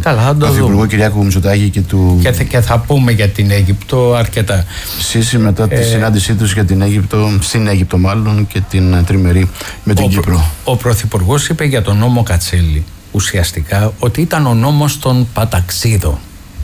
Καλά, θα το Πρωθυπουργό Κυριάκο Μητσοτάκη και θα πούμε για την Αίγυπτο αρκετά. Σύση μετά τη συνάντησή τους για την Αίγυπτο, στην Αίγυπτο μάλλον, και την τριμερή με την Κύπρο. Ο Πρωθυπουργός είπε για τον νόμο Κατσέλη ουσιαστικά ότι ήταν ο νόμος των Παταξίδων.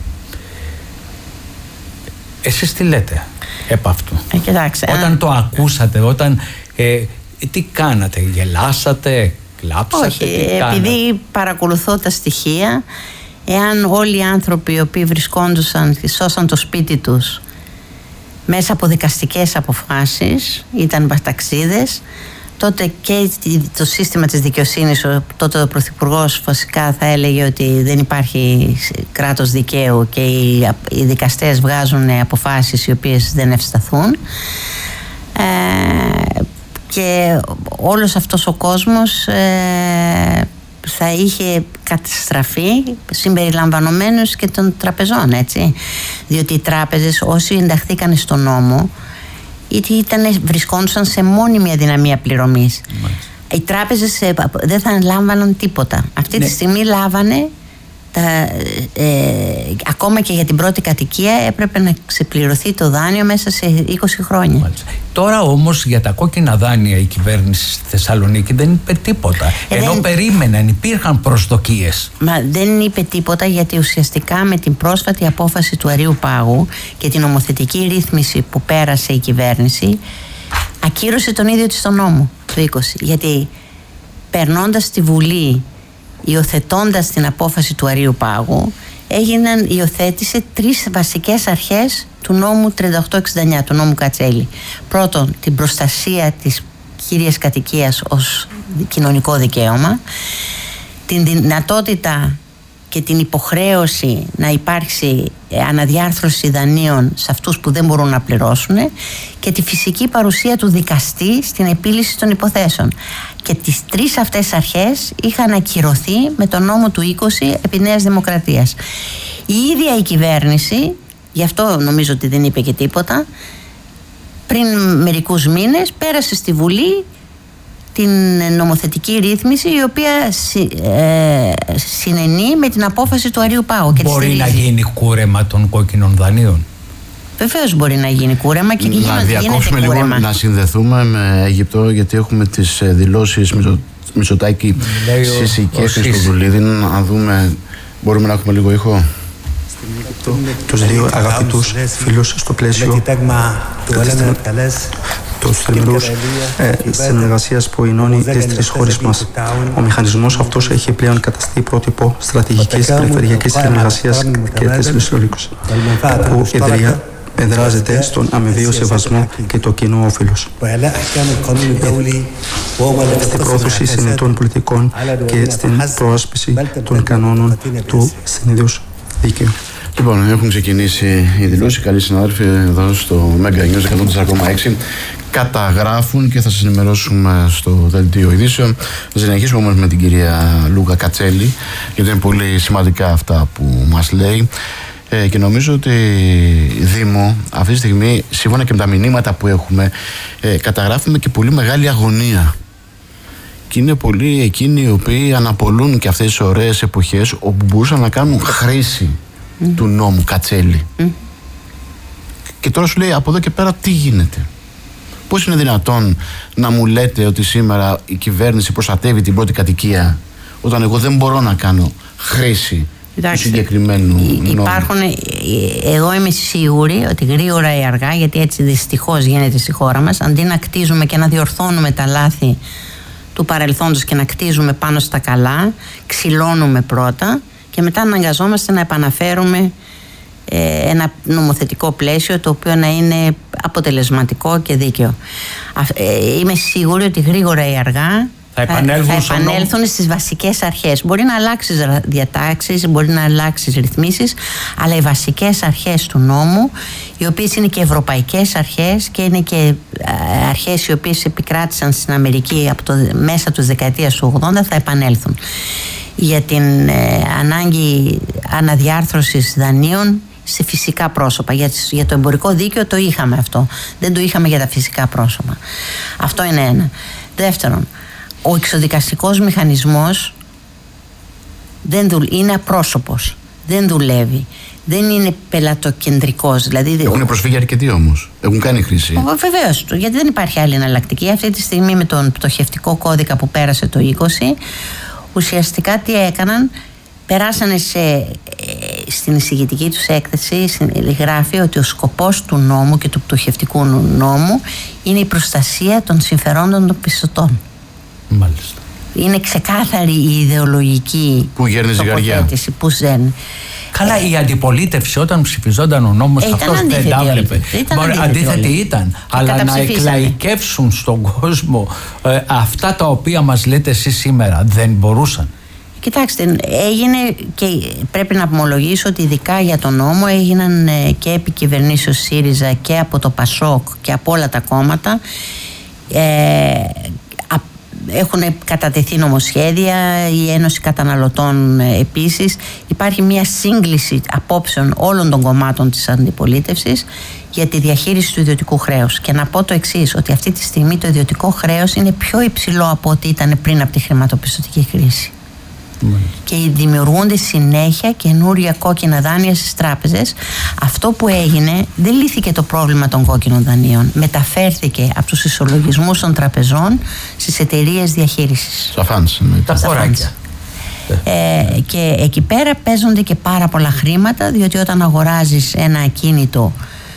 Εσείς τι λέτε επ' αυτού? Κοιτάξτε, όταν το ακούσατε, τι κάνατε, γελάσατε, κλάψατε? Όχι, επειδή παρακολουθώ τα στοιχεία, εάν όλοι οι άνθρωποι οι οποίοι βρισκόντουσαν και σώσαν το σπίτι τους μέσα από δικαστικές αποφάσεις ήταν παταξίδες, τότε και το σύστημα της δικαιοσύνης, τότε ο Πρωθυπουργός φυσικά θα έλεγε ότι δεν υπάρχει κράτος δικαίου και οι δικαστές βγάζουν αποφάσεις οι οποίες δεν ευσταθούν, και όλος αυτός ο κόσμος θα είχε καταστραφεί, συμπεριλαμβανομένους και των τραπεζών, έτσι, διότι οι τράπεζες, όσοι ενταχθήκαν στο νόμο, βρισκόντουσαν σε μόνιμη αδυναμία πληρωμής. Οι τράπεζες δεν θα λάμβαναν τίποτα. Αυτή τη στιγμή λάβανε ακόμα και για την πρώτη κατοικία έπρεπε να ξεπληρωθεί το δάνειο μέσα σε 20 χρόνια. Μάλιστα. Τώρα όμως για τα κόκκινα δάνεια η κυβέρνηση στη Θεσσαλονίκη δεν είπε τίποτα. Ενώ περίμεναν, υπήρχαν προσδοκίες. Μα δεν είπε τίποτα, γιατί ουσιαστικά με την πρόσφατη απόφαση του Αριού Πάγου και την νομοθετική ρύθμιση που πέρασε η κυβέρνηση, ακύρωσε τον ίδιο της τον νόμο το 20. Γιατί περνώντας στη Βουλή, υιοθετώντας την απόφαση του Αρείου Πάγου, υιοθέτησε 3 βασικές αρχές του νόμου 3869, του νόμου Κατσέλη. Πρώτον, την προστασία της κύριας κατοικίας ως κοινωνικό δικαίωμα, την δυνατότητα και την υποχρέωση να υπάρξει αναδιάρθρωση δανείων σε αυτούς που δεν μπορούν να πληρώσουν, και τη φυσική παρουσία του δικαστή στην επίλυση των υποθέσεων. Και τις 3 αυτές αρχές είχαν ακυρωθεί με τον νόμο του 20 επί Νέας Δημοκρατίας. Η ίδια η κυβέρνηση, γι' αυτό νομίζω ότι δεν είπε και τίποτα, πριν μερικούς μήνες πέρασε στη Βουλή την νομοθετική ρύθμιση, η οποία συνενεί με την απόφαση του Αρείου Πάγου. Μπορεί να γίνει κούρεμα των κόκκινων δανείων? Βεβαίως μπορεί να γίνει κούρεμα και να διακόψουμε λίγο, να συνδεθούμε με Αίγυπτο, γιατί έχουμε τις δηλώσεις Μητσοτάκη, Σύση και Χριστοδουλίδη. Να δούμε, μπορούμε να έχουμε λίγο ήχο? Τους δύο αγαπητούς φίλους στο πλαίσιο του θεμελούς συνεργασίας που ενώνει τις 3 χώρες μας. Ο μηχανισμός αυτός έχει πλέον καταστεί πρότυπο στρατηγικής περιφερειακής συνεργασίας και της Μεσογειακής, που εδράζεται στον αμοιβαίο σεβασμό και το κοινό όφελος, στην πρόθεση συνετών πολιτικών και στην προάσπιση των κανόνων του συνήθους δίκαιου. Λοιπόν, έχουν ξεκινήσει οι δηλώσεις. Καλοί συνάδελφοι εδώ στο Mega News 104,6 καταγράφουν και θα σας ενημερώσουμε στο δελτίο ειδήσεων. Θα συνεχίσουμε όμως με την κυρία Λούκα Κατσέλη, γιατί είναι πολύ σημαντικά αυτά που μας λέει. Και νομίζω ότι Δήμο αυτή τη στιγμή, σύμφωνα και με τα μηνύματα που έχουμε, καταγράφουμε και πολύ μεγάλη αγωνία. Και είναι πολλοί εκείνοι οι οποίοι αναπολούν και αυτές τις ωραίες εποχές όπου μπορούσαν να κάνουν χρήση του νόμου Κατσέλη. Και τώρα σου λέει από εδώ και πέρα τι γίνεται? Πώς είναι δυνατόν να μου λέτε ότι σήμερα η κυβέρνηση προστατεύει την πρώτη κατοικία, όταν εγώ δεν μπορώ να κάνω χρήση του συγκεκριμένου νόμου? Εγώ είμαι σίγουρη ότι γρήγορα ή αργά, γιατί έτσι δυστυχώς γίνεται στη χώρα μας, αντί να κτίζουμε και να διορθώνουμε τα λάθη του παρελθόντος και να κτίζουμε πάνω στα καλά, ξυλώνουμε πρώτα και μετά αναγκαζόμαστε να επαναφέρουμε ένα νομοθετικό πλαίσιο το οποίο να είναι αποτελεσματικό και δίκαιο. Είμαι σίγουρη ότι γρήγορα ή αργά θα επανέλθουν στις βασικές αρχές. Μπορεί να αλλάξεις διατάξεις, μπορεί να αλλάξεις ρυθμίσεις, αλλά οι βασικές αρχές του νόμου, οι οποίες είναι και ευρωπαϊκές αρχές και είναι και αρχές οι οποίες επικράτησαν στην Αμερική από μέσα της δεκαετίας του 80, θα επανέλθουν. Για την ανάγκη αναδιάρθρωσης δανείων σε φυσικά πρόσωπα. Για το εμπορικό δίκαιο το είχαμε αυτό. Δεν το είχαμε για τα φυσικά πρόσωπα. Αυτό είναι ένα. Δεύτερον, ο εξοδικαστικός μηχανισμός είναι απρόσωπος, δεν δουλεύει, δεν είναι πελατοκεντρικός. Δηλαδή, έχουν προσφύγει αρκετοί όμως, έχουν κάνει χρήση. Βεβαίως, γιατί δεν υπάρχει άλλη εναλλακτική. Αυτή τη στιγμή με τον πτωχευτικό κώδικα που πέρασε το 20, ουσιαστικά τι έκαναν, περάσανε στην εισηγητική τους έκθεση, γράφει ότι ο σκοπός του νόμου και του πτωχευτικού νόμου είναι η προστασία των συμφερόντων των πιστωτών. Μάλιστα. Είναι ξεκάθαρη η ιδεολογική τοποθέτηση που ζεν. Καλά, η αντιπολίτευση όταν ψηφιζόταν ο νόμος αυτός δεν τα βλέπε. Αντίθετη ήταν. Αλλά να εκλαϊκεύσουν στον κόσμο αυτά τα οποία μας λέτε εσείς σήμερα δεν μπορούσαν. Κοιτάξτε, έγινε και πρέπει να ομολογήσω ότι ειδικά για τον νόμο έγιναν και επί κυβερνήσεως ΣΥΡΙΖΑ και από το ΠΑΣΟΚ και από όλα τα κόμματα. Έχουν κατατεθεί νομοσχέδια, η Ένωση Καταναλωτών επίσης. Υπάρχει μια σύγκληση απόψεων όλων των κομμάτων της αντιπολίτευσης για τη διαχείριση του ιδιωτικού χρέους. Και να πω το εξής, ότι αυτή τη στιγμή το ιδιωτικό χρέος είναι πιο υψηλό από ό,τι ήταν πριν από τη χρηματοπιστωτική κρίση. Και δημιουργούνται συνέχεια καινούρια κόκκινα δάνεια στις τράπεζες. Αυτό που έγινε δεν λύθηκε το πρόβλημα των κόκκινων δανείων. Μεταφέρθηκε από τους ισολογισμούς των τραπεζών στις εταιρείες διαχείρισης. Τα φοράκια. Και εκεί πέρα παίζονται και πάρα πολλά χρήματα, διότι όταν αγοράζεις ένα ακίνητο,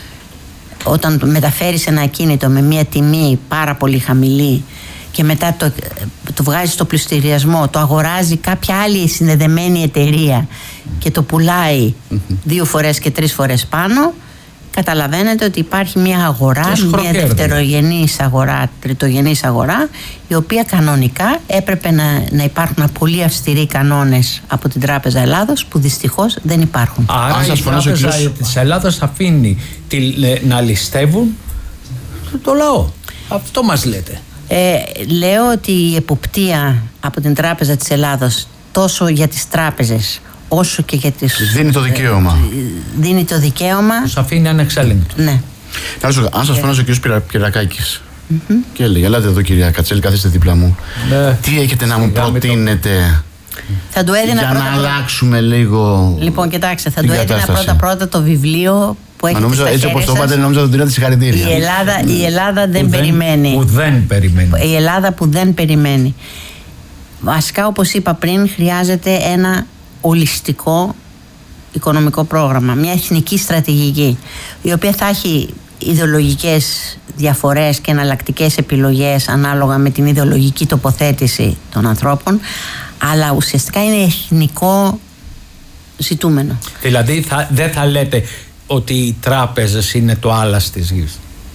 όταν μεταφέρεις ένα ακίνητο με μια τιμή πάρα πολύ χαμηλή και μετά το βγάζει στο πληστηριασμό, το αγοράζει κάποια άλλη συνδεδεμένη εταιρεία και το πουλάει 2 φορές και 3 φορές πάνω, καταλαβαίνετε ότι υπάρχει μια αγορά, μια δευτερογενής αγορά, τριτογενής αγορά, η οποία κανονικά έπρεπε να υπάρχουν πολύ αυστηροί κανόνες από την Τράπεζα Ελλάδος, που δυστυχώς δεν υπάρχουν. Άρα η Τράπεζα της Ελλάδος αφήνει να ληστεύουν το λαό. Αυτό μας λέτε. Λέω ότι η εποπτεία από την Τράπεζα της Ελλάδος, τόσο για τις τράπεζες όσο και για τις... Δίνει το δικαίωμα. Δίνει το δικαίωμα. Τους αφήνει ανεξέλεγκτο. Ναι. Αν σας φωνάζει ο κ. Πυρακάκης και έλεγε, ελάτε εδώ κυρία Κατσέλη, καθίστε δίπλα μου. Τι έχετε να μου προτείνετε θα του έδινα για να αλλάξουμε λίγο? Λοιπόν, κοιτάξτε, θα του έδινα πρώτα το βιβλίο που έχετε στα χέρια σας. Έτσι όπως το είπατε, νόμιζα ότι δίνατε συγχαρητήρια. Η Ελλάδα δεν περιμένει. Η Ελλάδα που δεν περιμένει. Βασικά, όπως είπα πριν, χρειάζεται ένα ολιστικό οικονομικό πρόγραμμα, μια εθνική στρατηγική, η οποία θα έχει ιδεολογικές διαφορές και εναλλακτικές επιλογές ανάλογα με την ιδεολογική τοποθέτηση των ανθρώπων, αλλά ουσιαστικά είναι εθνικό ζητούμενο. Δηλαδή δεν θα λέτε ότι οι τράπεζες είναι το άλας της γης?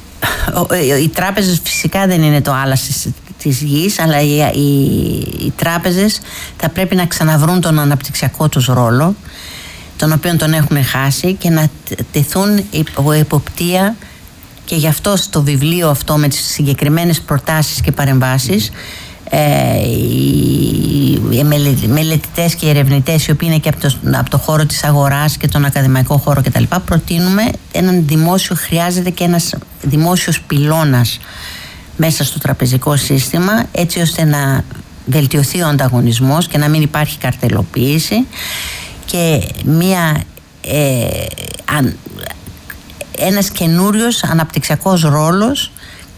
Οι τράπεζες φυσικά δεν είναι το άλας της γης, αλλά οι τράπεζες θα πρέπει να ξαναβρούν τον αναπτυξιακό τους ρόλο, τον οποίο τον έχουν χάσει, και να τεθούν εποπτεία. Και γι' αυτό στο βιβλίο αυτό, με τις συγκεκριμένες προτάσεις και παρεμβάσεις, οι μελετητές και οι ερευνητές, οι οποίοι είναι και από το χώρο της αγοράς και τον ακαδημαϊκό χώρο κτλ., προτείνουμε χρειάζεται και ένας δημόσιος πυλώνας μέσα στο τραπεζικό σύστημα, έτσι ώστε να βελτιωθεί ο ανταγωνισμός και να μην υπάρχει καρτελοποίηση, και ένας καινούριος αναπτυξιακός ρόλος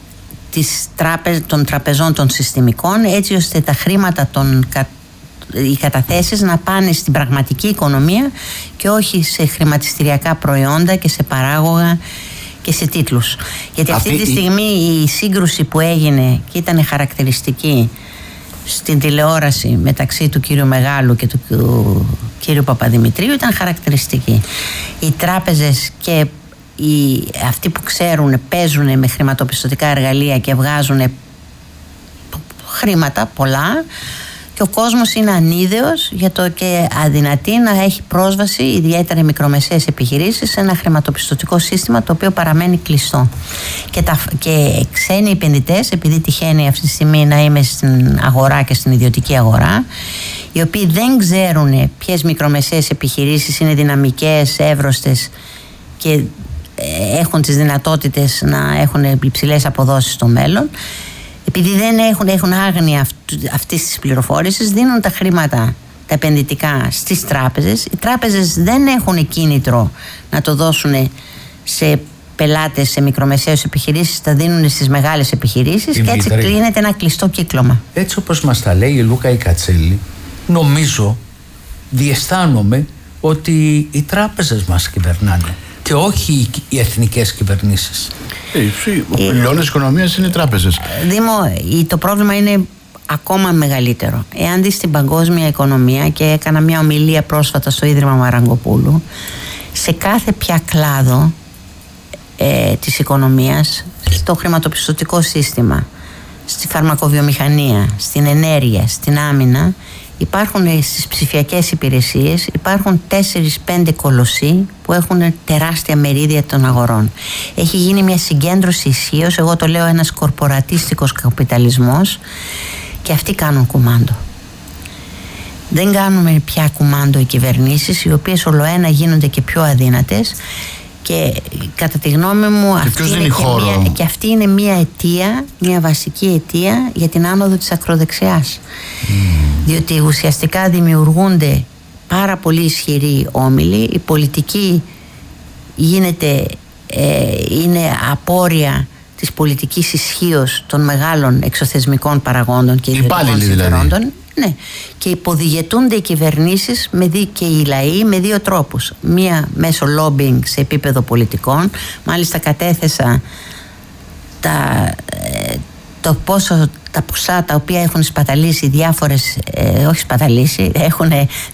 των τραπεζών των συστημικών, έτσι ώστε τα χρήματα, οι καταθέσεις να πάνε στην πραγματική οικονομία και όχι σε χρηματιστηριακά προϊόντα και σε παράγωγα και σε τίτλους. Γιατί αυτή τη στιγμή η σύγκρουση που έγινε και ήταν χαρακτηριστική στην τηλεόραση μεταξύ του κύριου Μεγάλου και του κύριου Παπαδημητρίου ήταν χαρακτηριστική. Οι τράπεζες και αυτοί που ξέρουν παίζουν με χρηματοπιστωτικά εργαλεία και βγάζουν χρήματα πολλά, και ο κόσμος είναι ανίδεος και αδυνατή να έχει πρόσβαση, ιδιαίτερα οι μικρομεσαίες επιχειρήσεις, σε ένα χρηματοπιστωτικό σύστημα το οποίο παραμένει κλειστό. Και ξένοι επενδυτές, επειδή τυχαίνει αυτή τη στιγμή να είμαι στην αγορά και στην ιδιωτική αγορά, οι οποίοι δεν ξέρουν ποιες μικρομεσαίες επιχειρήσεις είναι δυναμικές, εύρωστες και έχουν τις δυνατότητες να έχουν υψηλές αποδόσεις στο μέλλον, επειδή δεν έχουν άγνοια αυτής της πληροφόρησης, δίνουν τα χρήματα τα επενδυτικά στις τράπεζες. Οι τράπεζες δεν έχουν κίνητρο να το δώσουν σε πελάτες, σε μικρομεσαίες επιχειρήσεις, τα δίνουν στις μεγάλες επιχειρήσεις και έτσι κλείνεται ένα κλειστό κύκλωμα. Έτσι όπως μας τα λέει η Λούκα η Κατσέλη, νομίζω, διαισθάνομαι ότι οι τράπεζες μας κυβερνάνε και όχι οι εθνικές κυβερνήσεις. Ο πυλώνας της οικονομίας είναι οι τράπεζες. Δήμο, το πρόβλημα είναι ακόμα μεγαλύτερο. Εάν δεις την παγκόσμια οικονομία, και έκανα μια ομιλία πρόσφατα στο Ίδρυμα Μαραγκοπούλου, σε κάθε πια κλάδο της οικονομίας, στο χρηματοπιστωτικό σύστημα, στη φαρμακοβιομηχανία, στην ενέργεια, στην άμυνα, υπάρχουν στις ψηφιακές υπηρεσίες, υπάρχουν 4-5 κολοσσοί που έχουν τεράστια μερίδια των αγορών. Έχει γίνει μια συγκέντρωση ισχύως, εγώ το λέω ένας κορπορατίστικος καπιταλισμός, και αυτοί κάνουν κουμάντο. Δεν κάνουμε πια κουμάντο οι κυβερνήσεις, οι οποίες ολοένα γίνονται και πιο αδύνατες, και κατά τη γνώμη μου αυτή είναι μια αιτία, μια βασική αιτία για την άνοδο της ακροδεξιάς. Διότι ουσιαστικά δημιουργούνται πάρα πολύ ισχυροί όμιλοι, η πολιτική είναι απόρρια της πολιτικής ισχύως των μεγάλων εξωθεσμικών παραγόντων και ιδιωτικών συμφερόντων. Ναι. Και υποδιγετούνται οι κυβερνήσεις και οι λαοί με δύο τρόπους. Μία μέσω lobbying σε επίπεδο πολιτικών. Μάλιστα κατέθεσα τα ποσά τα οποία έχουν σπαταλήσει διάφορες, όχι σπαταλήσει, έχουν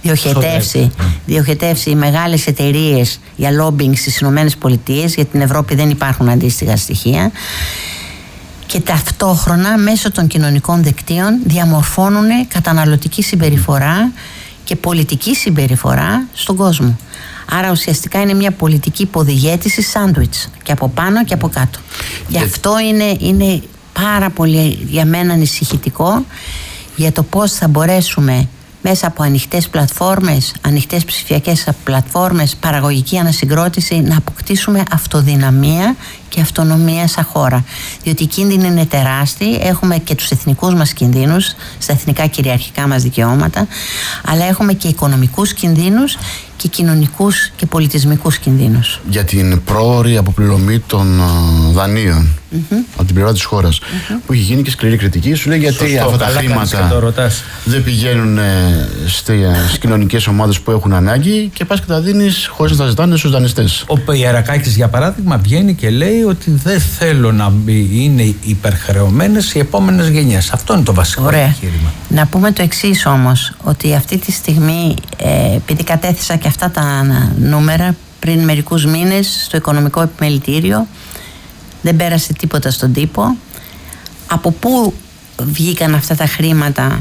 διοχετεύσει οι μεγάλες εταιρείες για lobbying στις Ηνωμένες Πολιτείες. Για την Ευρώπη δεν υπάρχουν αντίστοιχα στοιχεία. Και ταυτόχρονα μέσω των κοινωνικών δικτύων διαμορφώνουν καταναλωτική συμπεριφορά και πολιτική συμπεριφορά στον κόσμο. Άρα ουσιαστικά είναι μια πολιτική υποδιγέτηση σάντουιτς, και από πάνω και από κάτω. Γι' αυτό είναι πάρα πολύ για μένα ανησυχητικό για το πώς θα μπορέσουμε μέσα από ανοιχτές πλατφόρμες, ανοιχτές ψηφιακές πλατφόρμες, παραγωγική ανασυγκρότηση, να αποκτήσουμε αυτοδυναμία και αυτονομία σαν χώρα. Διότι οι κίνδυνοι είναι τεράστιοι, έχουμε και τους εθνικούς μας κινδύνους, στα εθνικά κυριαρχικά μας δικαιώματα, αλλά έχουμε και οικονομικούς κινδύνους και κοινωνικούς και πολιτισμικούς κινδύνους. Για την πρόωρη αποπληρωμή των δανείων από την πλευρά της χώρας, που έχει γίνει και σκληρή κριτική, σου λέει γιατί αυτά τα χρήματα δεν πηγαίνουν στις κοινωνικές ομάδες που έχουν ανάγκη και πας και τα δίνεις χωρίς να τα ζητάνε στους δανειστές. Ο Ιερακάκης, για παράδειγμα, βγαίνει και λέει ότι δεν θέλω να είναι υπερχρεωμένες οι επόμενες γενιές. Αυτό είναι το βασικό επιχείρημα. Να πούμε το εξής όμως, ότι αυτή τη στιγμή, επειδή κατέθεσα και αυτά τα νούμερα πριν μερικούς μήνες στο Οικονομικό Επιμελητήριο, δεν πέρασε τίποτα στον τύπο. Από πού βγήκαν αυτά τα χρήματα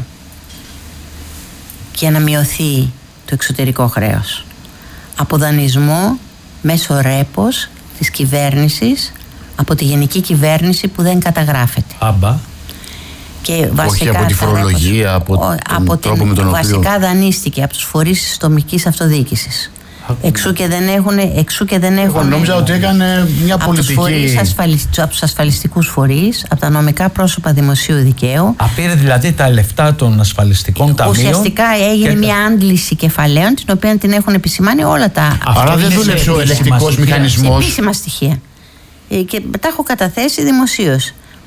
για να μειωθεί το εξωτερικό χρέος? Από δανεισμό μέσω ρέπος της κυβέρνησης, από τη γενική κυβέρνηση που δεν καταγράφεται. Άμπα. Και βασικά, όχι από τη φορολογία, από τον τρόπο με τον οποίο βασικά δανείστηκε από τους φορείς της τομικής αυτοδιοίκησης. Εξού και δεν έχουν. Εγώ νόμιζα ότι έκανε μια πολιτική. Από τους ασφαλιστικούς φορείς, από τα νομικά πρόσωπα δημοσίου δικαίου. Απήρε δηλαδή τα λεφτά των ασφαλιστικών ταμείων. Ουσιαστικά έγινε μια άντληση κεφαλαίων, την οποία την έχουν επισημάνει όλα τα. Άρα δεν δούλεψε ο ελεκτικός μηχανισμός. Επίσημα στοιχεία. Και τα έχω καταθέσει δημοσίως.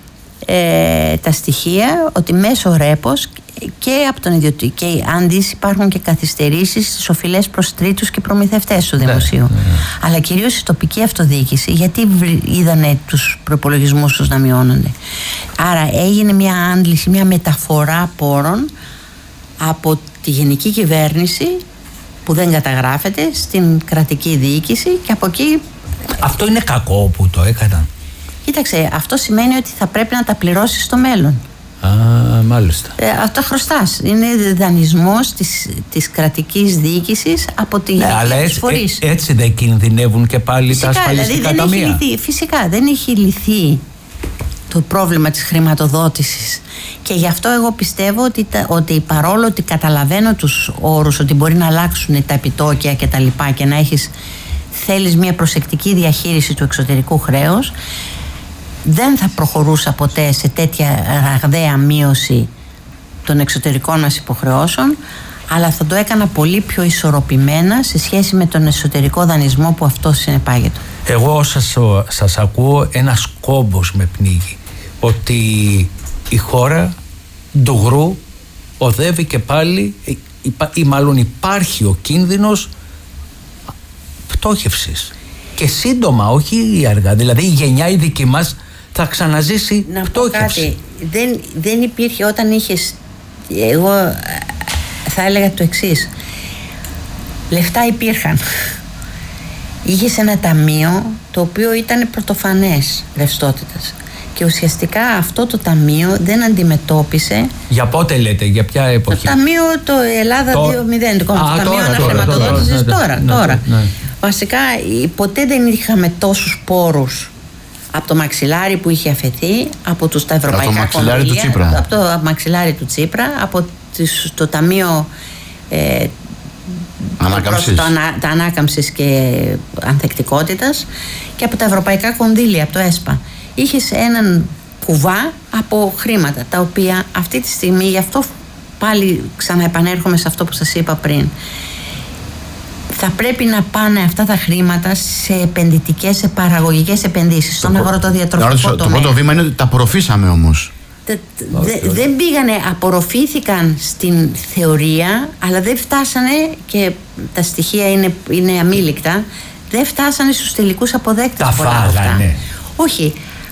Τα στοιχεία ότι μέσω ρέπος και από τον ιδιωτική άντις υπάρχουν και καθυστερήσεις στις οφειλές προς τρίτους και προμηθευτές του δημοσίου. Αλλά κυρίως η τοπική αυτοδιοίκηση, γιατί είδανε τους προϋπολογισμούς τους να μειώνονται. Άρα έγινε μια άντληση, μια μεταφορά πόρων από τη γενική κυβέρνηση που δεν καταγράφεται στην κρατική διοίκηση, και από εκεί. Αυτό είναι κακό που το έκαναν. Κοίταξε, αυτό σημαίνει ότι θα πρέπει να τα πληρώσεις στο μέλλον. Μάλιστα. Αυτό χρωστάς. Είναι δανεισμός της κρατικής διοίκησης από τη φορείς. Έτσι δεν κινδυνεύουν και πάλι φυσικά, τα ασφαλιστικά δηλαδή ταμεία? Φυσικά δεν έχει λυθεί το πρόβλημα της χρηματοδότησης. Και γι' αυτό εγώ πιστεύω ότι παρόλο ότι καταλαβαίνω τους όρους, ότι μπορεί να αλλάξουν τα επιτόκια και τα λοιπά, και να θέλεις μια προσεκτική διαχείριση του εξωτερικού χρέους, δεν θα προχωρούσα ποτέ σε τέτοια ραγδαία μείωση των εξωτερικών μας υποχρεώσεων, αλλά θα το έκανα πολύ πιο ισορροπημένα σε σχέση με τον εσωτερικό δανεισμό που αυτό συνεπάγεται. Εγώ σας ακούω, ένας κόμπος με πνίγει, ότι η χώρα ντουγρού οδεύει και πάλι, ή μάλλον υπάρχει ο κίνδυνος πτώχευσης, και σύντομα, όχι αργά. Δηλαδή η γενιά η δική μας θα ξαναζήσει πτώχευση. Δεν υπήρχε όταν είχες, εγώ θα έλεγα το εξής, λεφτά υπήρχαν. Είχες ένα ταμείο το οποίο ήταν πρωτοφανές ρευστότητας, και ουσιαστικά αυτό το ταμείο δεν αντιμετώπισε. Για πότε λέτε, για ποια εποχή? Το ταμείο το Ελλάδα 2.0, το ταμείο αναχρηματοδότησης τώρα. Βασικά ποτέ δεν είχαμε τόσους πόρους από το μαξιλάρι που είχε αφαιθεί, από τα ευρωπαϊκά κονδύλια, από το μαξιλάρι του Τσίπρα, από το ταμείο ανάκαμψης και ανθεκτικότητας, και από τα ευρωπαϊκά κονδύλια, από το ΕΣΠΑ. Είχες έναν κουβά από χρήματα, τα οποία αυτή τη στιγμή, γι' αυτό πάλι ξαναεπανέρχομαι σε αυτό που σας είπα πριν, θα πρέπει να πάνε αυτά τα χρήματα σε επενδυτικές, σε παραγωγικές επενδύσεις, στον αγροτοδιατροφικό τομέα. Το πρώτο βήμα είναι ότι τα απορροφήσαμε όμως. Δεν πήγανε, απορροφήθηκαν στην θεωρία, αλλά δεν φτάσανε, και τα στοιχεία είναι αμήλικτα, δεν φτάσανε στους τελικούς αποδέκτες. Τα φάγανε. Όχι,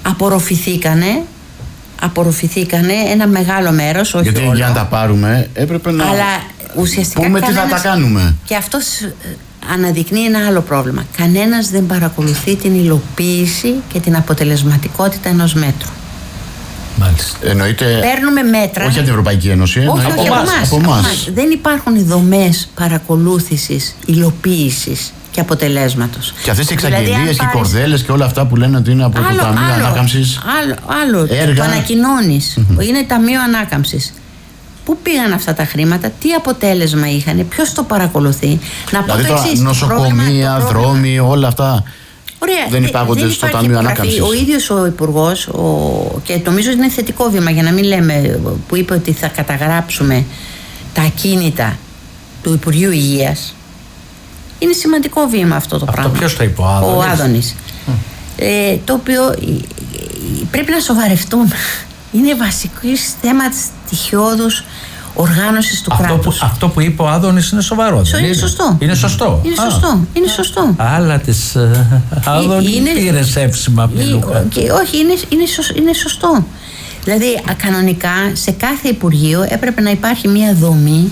απορροφηθήκανε ένα μεγάλο μέρος, όχι γιατί όλο. Για να τα πάρουμε έπρεπε να πούμε τι θα τα κάνουμε. Και αυτό αναδεικνύει ένα άλλο πρόβλημα. Κανένας δεν παρακολουθεί την υλοποίηση και την αποτελεσματικότητα ενός μέτρου. Μάλιστα. Εννοείται. Παίρνουμε μέτρα. Όχι από την Ευρωπαϊκή Ένωση. Όχι από εμάς. Δεν υπάρχουν δομές παρακολούθησης, υλοποίησης και αποτελέσματος. Και αυτές οι εξαγγελίες και οι κορδέλες και όλα αυτά που λένε ότι είναι από το Ταμείο Ανάκαμψης. Άλλο. Το ανακοινώνεις. Είναι Ταμείο Ανάκαμψης. Πού πήγαν αυτά τα χρήματα, τι αποτέλεσμα είχαν, ποιος το παρακολουθεί? Να πω δηλαδή το εξής. Νοσοκομεία, δρόμοι, όλα αυτά. Ωραία, δεν υπάγονται στο Ταμείο Ανάκαμψης. Ο ίδιος ο Υπουργός, και νομίζω ότι είναι θετικό βήμα, για να μην λέμε, που είπε ότι θα καταγράψουμε τα ακίνητα του Υπουργείου Υγείας. Είναι σημαντικό βήμα αυτό το πράγμα. Ποιος το είπε? Ο Άδωνης. Το οποίο πρέπει να σοβαρευτούμε. Είναι βασικό θέμα της στοιχειώδους οργάνωσης του κράτους. Αυτό που είπε ο Άδωνης είναι σοβαρό. Είναι σωστό. Είναι σωστό. Είναι σωστό. Άλλα της Άδωνη πήρες εύσημα από τη Λούκα. Όχι, είναι σωστό. Δηλαδή κανονικά σε κάθε Υπουργείο έπρεπε να υπάρχει μια δομή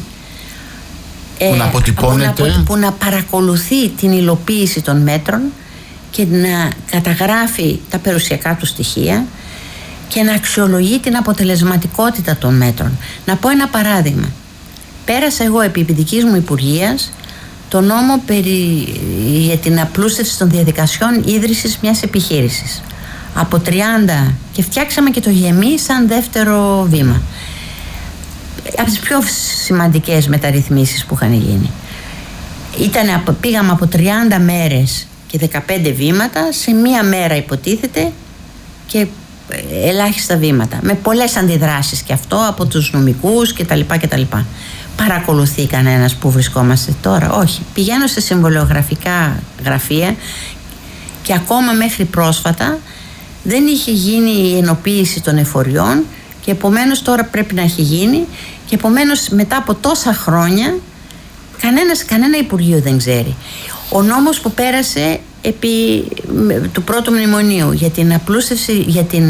που να αποτυπώνεται, που να παρακολουθεί την υλοποίηση των μέτρων και να καταγράφει τα περιουσιακά του στοιχεία και να αξιολογεί την αποτελεσματικότητα των μέτρων. Να πω ένα παράδειγμα. Πέρασα εγώ επί δικής μου υπουργείας το νόμο για την απλούστευση των διαδικασιών ίδρυσης μιας επιχείρησης. Από 30 και φτιάξαμε και το ΓΕΜΗ σαν δεύτερο βήμα. Από τις πιο σημαντικές μεταρρυθμίσεις που είχαν γίνει. Πήγαμε από 30 μέρες και 15 βήματα σε μία μέρα υποτίθεται και ελάχιστα βήματα. Με πολλές αντιδράσεις και αυτό από τους νομικούς κτλ. Παρακολουθεί κανένας που βρισκόμαστε τώρα? Όχι. Πηγαίνω σε συμβολιογραφικά γραφεία και ακόμα μέχρι πρόσφατα δεν είχε γίνει η ενοποίηση των εφοριών και επομένως τώρα πρέπει να έχει γίνει και επομένως μετά από τόσα χρόνια κανένα Υπουργείο δεν ξέρει. Ο νόμος που πέρασε επί του πρώτου μνημονίου για την απλούστευση,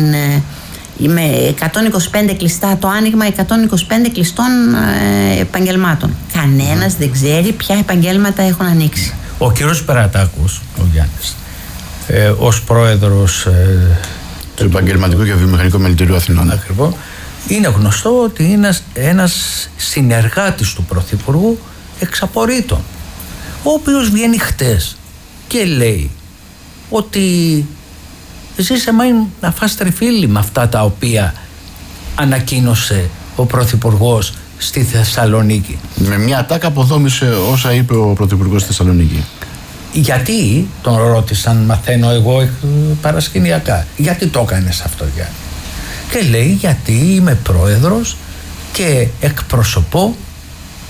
με 125 κλειστά, το άνοιγμα 125 κλειστών επαγγελμάτων. Κανένας δεν ξέρει ποια επαγγέλματα έχουν ανοίξει. Ο κύριος Περατάκος, ο Γιάννης, ως πρόεδρος του Επαγγελματικού και Βιομηχανικού Μελητηρίου Αθηνών, ακριβώς, είναι γνωστό ότι είναι ένας συνεργάτης του Πρωθυπουργού εξ απορρίτων, ο οποίος βγαίνει χτες και λέει ότι εσείς να φας τριφύλι με αυτά τα οποία ανακοίνωσε ο Πρωθυπουργός στη Θεσσαλονίκη. Με μια ατάκα αποδόμησε όσα είπε ο Πρωθυπουργός στη Θεσσαλονίκη. Γιατί, τον ρώτησαν, μαθαίνω εγώ παρασκηνιακά, γιατί το έκανες αυτό, Γιάννη? Και λέει, γιατί είμαι πρόεδρος και εκπροσωπώ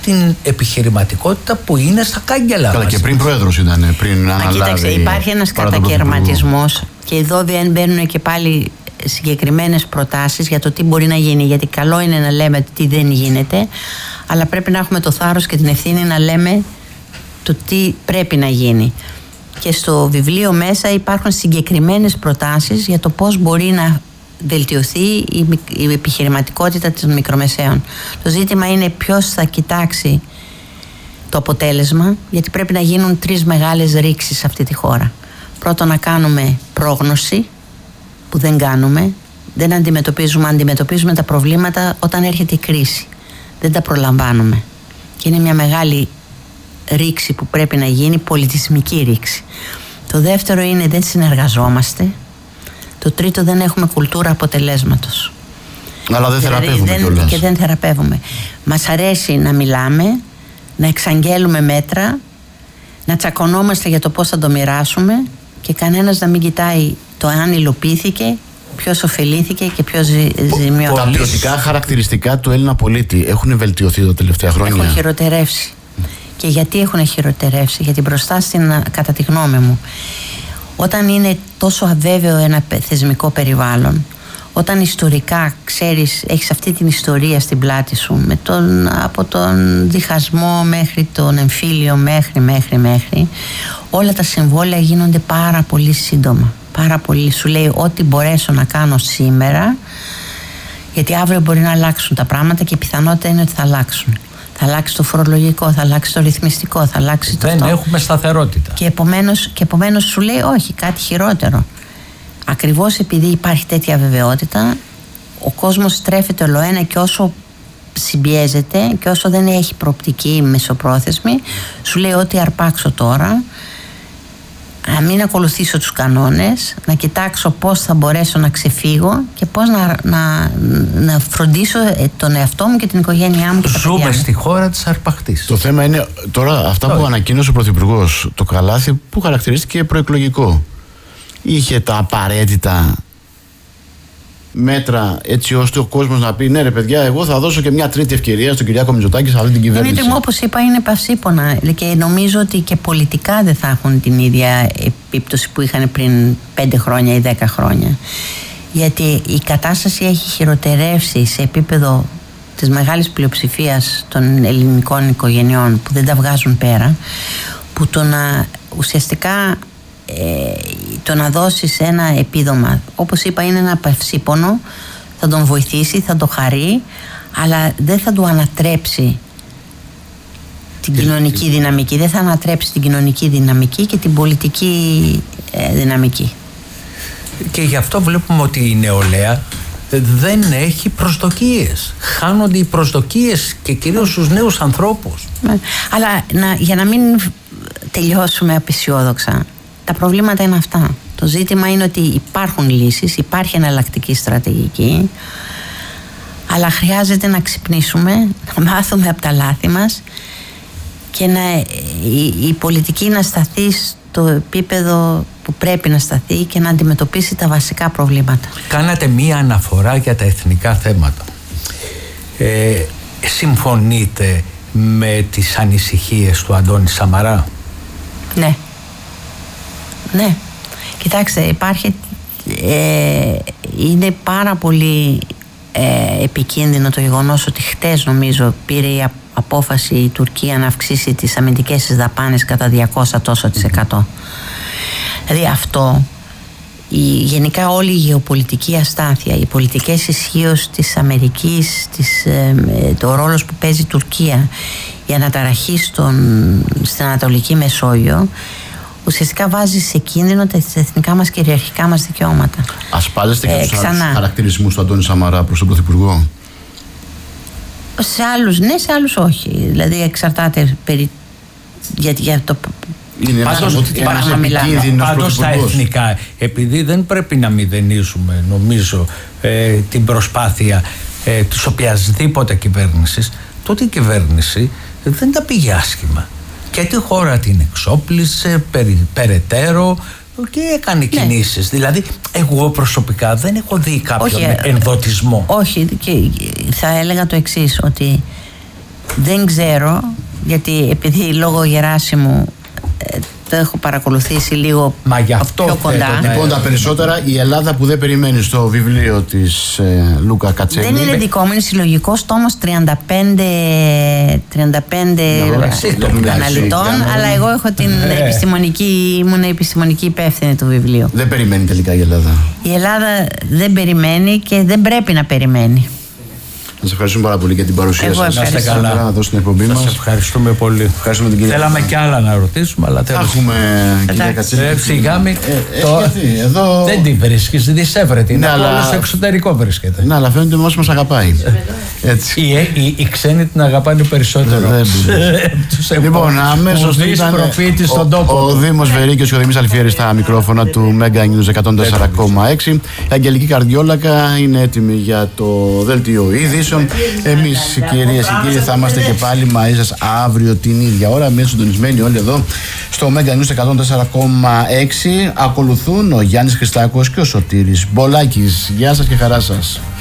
την επιχειρηματικότητα που είναι στα κάγκελα. Καλά, και πριν πρόεδρος ήταν, πριν αναλάβει. Κοίταξε, υπάρχει ένας κατακαιρματισμός και εδώ μπαίνουν και πάλι συγκεκριμένες προτάσεις για το τι μπορεί να γίνει. Γιατί καλό είναι να λέμε τι δεν γίνεται, αλλά πρέπει να έχουμε το θάρρος και την ευθύνη να λέμε το τι πρέπει να γίνει. Και στο βιβλίο μέσα υπάρχουν συγκεκριμένες προτάσεις για το πώς μπορεί να βελτιωθεί η επιχειρηματικότητα των μικρομεσαίων. Το ζήτημα είναι ποιος θα κοιτάξει το αποτέλεσμα, γιατί πρέπει να γίνουν 3 μεγάλες ρήξεις σε αυτή τη χώρα. Πρώτον, να κάνουμε πρόγνωση, που δεν κάνουμε. Δεν αντιμετωπίζουμε τα προβλήματα όταν έρχεται η κρίση. Δεν τα προλαμβάνουμε. Και είναι μια μεγάλη ρήξη που πρέπει να γίνει, πολιτισμική ρήξη. Το δεύτερο είναι δεν συνεργαζόμαστε. Το τρίτο, δεν έχουμε κουλτούρα αποτελέσματος. Αλλά δεν θεραπεύουμε κιόλας. Και δεν θεραπεύουμε. Μας αρέσει να μιλάμε, να εξαγγέλουμε μέτρα, να τσακωνόμαστε για το πώς θα το μοιράσουμε και κανένας να μην κοιτάει το αν υλοποιήθηκε, ποιος ωφελήθηκε και ποιος ζημιώθηκε. Τα ποιοτικά χαρακτηριστικά του Έλληνα πολίτη έχουν βελτιωθεί τα τελευταία χρόνια? Έχουν χειροτερεύσει. Και γιατί έχουν χειροτερεύσει? Γιατί μπροστά κατά τη γνώμη μου, όταν είναι τόσο αβέβαιο ένα θεσμικό περιβάλλον, όταν ιστορικά ξέρεις, έχεις αυτή την ιστορία στην πλάτη σου, από τον διχασμό μέχρι τον εμφύλιο, μέχρι, όλα τα συμβόλαια γίνονται πάρα πολύ σύντομα. Πάρα πολύ. Σου λέει ό,τι μπορέσω να κάνω σήμερα, γιατί αύριο μπορεί να αλλάξουν τα πράγματα και η πιθανότητα είναι ότι θα αλλάξουν. Θα αλλάξει το φορολογικό, θα αλλάξει το ρυθμιστικό, θα αλλάξει το Δεν έχουμε σταθερότητα. Και επομένως σου λέει όχι, κάτι χειρότερο. Ακριβώς επειδή υπάρχει τέτοια αβεβαιότητα, ο κόσμος στρέφεται ολοένα και όσο συμπιέζεται και όσο δεν έχει προοπτική μεσοπρόθεσμη, σου λέει ότι αρπάξω τώρα, να μην ακολουθήσω τους κανόνες, να κοιτάξω πώς θα μπορέσω να ξεφύγω και πώς να φροντίσω τον εαυτό μου και την οικογένειά μου και τα παιδιά μου. Ζούμε στη χώρα της αρπαχτής. Το θέμα είναι τώρα αυτά που ανακοίνωσε ο Πρωθυπουργός, το καλάθι που χαρακτηρίστηκε προεκλογικό. Είχε τα απαραίτητα μέτρα έτσι ώστε ο κόσμος να πει ναι ρε παιδιά, εγώ θα δώσω και μια τρίτη ευκαιρία στον Κυριάκο Μητσοτάκη σε αυτή την κυβέρνηση? Δημήτρη μου, όπως είπα, είναι παυσίπονα και νομίζω ότι και πολιτικά δεν θα έχουν την ίδια επίπτωση που είχαν πριν 5 χρόνια ή 10 χρόνια. Γιατί η κατάσταση έχει χειροτερεύσει σε επίπεδο της μεγάλης πλειοψηφίας των ελληνικών οικογενειών που δεν τα βγάζουν πέρα, που ουσιαστικά το να δώσεις ένα επίδομα, όπως είπα, είναι ένα παυσίπονο, θα τον βοηθήσει, θα το χαρεί, αλλά δεν θα του ανατρέψει την κοινωνική δυναμική, δεν θα ανατρέψει την κοινωνική δυναμική και την πολιτική δυναμική. Και γι' αυτό βλέπουμε ότι η νεολαία δεν έχει προσδοκίες. Χάνονται οι προσδοκίες και κυρίως στους νέους ανθρώπους. Αλλά για να μην τελειώσουμε απεσιόδοξα, τα προβλήματα είναι αυτά. Το ζήτημα είναι ότι υπάρχουν λύσεις, υπάρχει εναλλακτική στρατηγική, αλλά χρειάζεται να ξυπνήσουμε, να μάθουμε από τα λάθη μας και η πολιτική να σταθεί στο επίπεδο που πρέπει να σταθεί και να αντιμετωπίσει τα βασικά προβλήματα. Κάνατε μία αναφορά για τα εθνικά θέματα. Συμφωνείτε με τις ανησυχίες του Αντώνη Σαμαρά? Ναι. Ναι. Κοιτάξτε, είναι πάρα πολύ επικίνδυνο το γεγονός ότι χτες, νομίζω, πήρε η απόφαση η Τουρκία να αυξήσει τις αμυντικές της δαπάνες κατά 200%. Δηλαδή αυτό, γενικά όλη η γεωπολιτική αστάθεια, οι πολιτικές ισχύως της Αμερικής, το ρόλος που παίζει η Τουρκία, η αναταραχή στην Ανατολική Μεσόγειο, ουσιαστικά βάζει σε κίνδυνο τα εθνικά μας κυριαρχικά μας δικαιώματα. Ασπάζεστε και τους χαρακτηρισμούς του Αντώνη Σαμαρά προς τον Πρωθυπουργό? Σε άλλους ναι, σε άλλους όχι. Δηλαδή εξαρτάται για το... Είναι πάντως τα εθνικά, επειδή δεν πρέπει να μηδενίσουμε, νομίζω, την προσπάθεια της οποιασδήποτε κυβέρνησης, τότε η κυβέρνηση δεν τα πήγε άσχημα. Και τη χώρα την εξόπλησε περαιτέρω και έκανε κινήσεις. Δηλαδή, εγώ προσωπικά δεν έχω δει κάποιον ενδοτισμό. Όχι, και θα έλεγα το εξής, ότι Δεν ξέρω, γιατί επειδή λόγω Γεράσιμου το έχω παρακολουθήσει λίγο πιο κοντά. Λοιπόν, τα περισσότερα, η Ελλάδα που δεν περιμένει, στο βιβλίο της Λούκα Κατσέλη. Δεν είναι δικό μου, είναι συλλογικός τόμος 35 αναλυτών, αλλά εγώ έχω την ήμουν επιστημονική υπεύθυνη του βιβλίου. Δεν περιμένει τελικά η Ελλάδα. Η Ελλάδα δεν περιμένει και δεν πρέπει να περιμένει. Σας ευχαριστούμε πάρα πολύ για την παρουσία σας. Να είστε καλά. Εδώ στην εκπομπή μας. Σας ευχαριστούμε πολύ. Ευχαριστούμε την κυρία. Θέλαμε κι άλλα να ρωτήσουμε, αλλά τέλος. Έχουμε κυρία Κατσέλη. Σιγάμι. Εδώ... Δεν την βρίσκεις, δυσέβρετη. Είναι όλο στο εξωτερικό βρίσκεται. Ναι, αλλά φαίνεται ότι μας αγαπάει. Οι ξένοι την αγαπάνε περισσότερο. Λοιπόν, αμέσως ήταν ο Δήμος Βερίκιος και ο Δημήτρης Αλφιέρης στα μικρόφωνα του Mega News 104,6. Η Αγγελική Καρδιόλακα είναι έτοιμη για το δελτίο είδης. Εμείς, κυρίες και κύριοι, θα είμαστε και πάλι μαζί σας αύριο την ίδια ώρα. Μείνετε συντονισμένοι όλοι εδώ στο Mega News 104,6. Ακολουθούν ο Γιάννης Χριστάκος και ο Σωτήρης Μπολάκης. Γεια σας και χαρά σας.